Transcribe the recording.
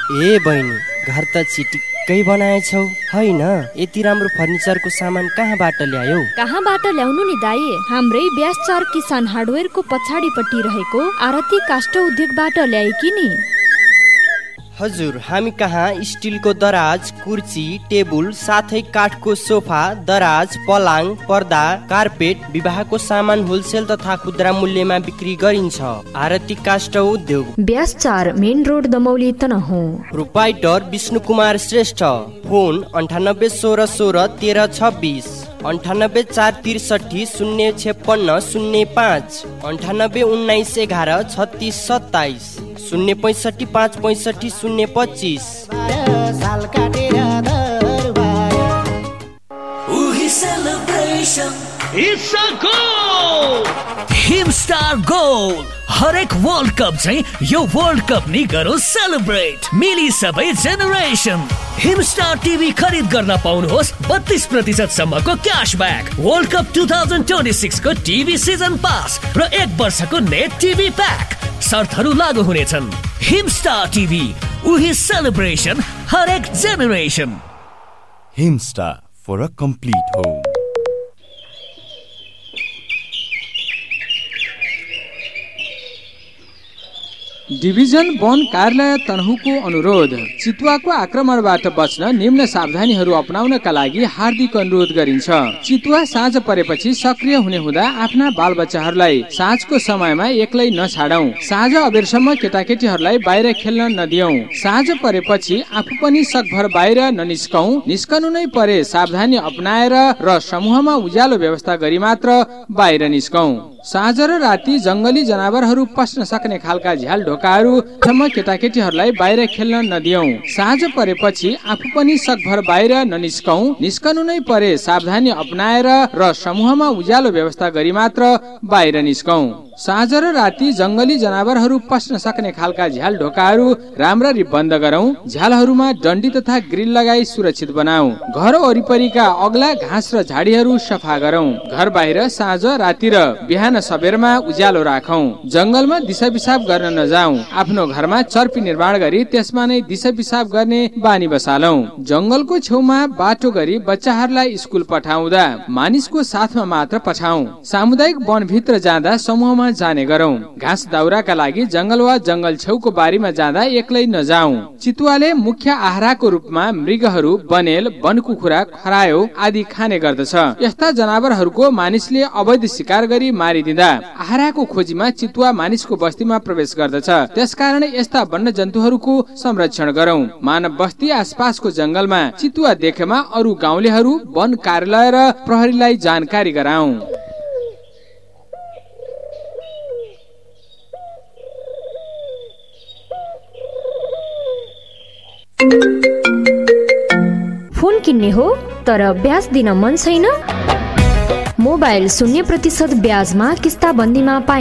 ए बहिनी, घर त चिटिक्कै बनाएछौ हैन? यति राम्रो फर्निचरको सामान कहाँबाट ल्यायौ? कहाँबाट ल्याउनु नि दाइ, हाम्रै ब्यासचार किसान हार्डवेयरको पछाडिपट्टि रहेको आरती काष्ठ उद्योगबाट ल्याएकी नि। हजुर, हामी कहाँ स्टिलको दराज, कुर्सी, टेबुल साथै काठको सोफा, दराज, पलाङ, पर्दा, कार्पेट, विवाहको सामान होलसेल तथा खुद्रा मूल्यमा बिक्री गरिन्छ। आरती काष्ठ उद्योग, ब्यासचार, main road, Damauli, Tanahun. Proprietor Vishnu Kumar Shrestha. Phone 98 16 16 13 26, 98 463 056 05, 98 19 11 36 27, 065 565 025। It's a goal! Himstar goal! हरेक वर्ल्ड कप चाहिँ यो वर्ल्ड कप नि गरौँ सेलिब्रेट। मिली सबै जेनेरेसन। हिमस्टार टिभी खरिद गर्न पाउनुहोस् 32% सम्मको क्यासब्याक, वर्ल्ड कप 2026 को टिभी सिजन पास र 1 वर्षको नेट टिभी प्याक। शर्तहरू लागू हुनेछन्। हिमस्टार टिभी, उही सेलिब्रेसन, हरेक generation. Himstar for a complete home. Division वन कार्यालय तनहुँको अनुरोध। चितुवाको आक्रमणबाट बच्न निम्न सावधानीहरू अपनाउनका लागि हार्दिक अनुरोध गरिन्छ। चितुवा साँझ परेपछि सक्रिय हुने हुँदा आफ्ना बालबच्चाहरूलाई साँझको समयमा एक्लै नछाडौं। साँझ अबेरसम्म केटाकेटीहरूलाई बाहिर खेल्न नदियौं। साँझ परेपछि आफू पनि सकभर बाहिर ननिस्कौं। निस्कनु नै परे सावधानी अपनाएर र समूहमा उज्यालो व्यवस्था गरी मात्र बाहिर निस्कौं। साँझ र राति जंगली जनावरहरू पस्न सक्ने खालका झ्याल ढोकाहरू सम्म केटाकेटीहरूलाई बाहिर खेल्न नदियौं। साँझ परेपछि आफू पनि सकभर बाहिर ननिस्कौं। निस्कनु नै परे सावधानी अपनाएर र समूहमा उज्यालो व्यवस्था गरी मात्र बाहिर निस्कौं। साँझ र राति जंगली जनावरहरू पस्न सक्ने खालका झ्याल ढोकाहरू राम्ररी बन्द गरौं। झ्यालहरूमा डन्डी तथा ग्रिल लगाई सुरक्षित बनाऊ। घर वरिपरिका अग्ला घाँस र झाडीहरू सफा गरौं। घर बाहिर साँझ राति र बिहान सबेरमा उज्यालो राखौं। जंगलमा दिशा पिसाब गर्न नजाऊ। आफ्नो घरमा चर्पी निर्माण गरी त्यसमा नै दिशा पिसाब गर्ने बानी बसालौं। जंगलको छेउमा बाटो गरी बच्चाहरूलाई स्कुल पठाउँदा मानिसको साथमा मात्र पठाऊ। सामुदायिक वनभित्र जाँदा समूहमा जाने गरौं। घाँस दाउराका लागि जंगल वा जंगल छेउको बारीमा जाँदा एक्लै नजाऊ। चितुवाले मुख्य आहारको रूपमा मृगहरू, बनेल, वनकुखुरा, खरायो आदि खाने गर्दछ। यस्ता जनावरहरूको मानिसले अवैध शिकार गरी मारिदिँदा आहारको खोजीमा चितुवा मानिसको बस्तीमा प्रवेश गर्दछ। त्यसकारण यस्ता वन्य जन्तुहरूको संरक्षण गरौं। मानव बस्ती आसपासको जंगलमा चितुवा देखेमा अरू गाउँलेहरू, वन कार्यालय र प्रहरीलाई जानकारी गराऊ। फोन किन्ने हो तर ब्याज दिन मन छैन? मोबाइल 0% ब्याजमा किस्ताबन्दीमा